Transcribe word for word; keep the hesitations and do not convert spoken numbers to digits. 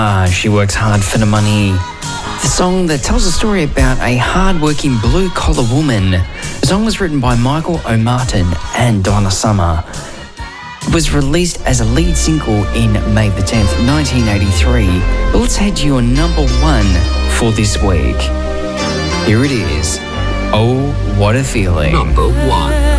Uh, she works hard for the money. The song that tells a story about a hard-working blue-collar woman. The song was written by Michael O'Martin and Donna Summer. It was released as a lead single in May the tenth, nineteen eighty-three. But let's head to your number one for this week. Here it is. Oh, what a feeling. Number one.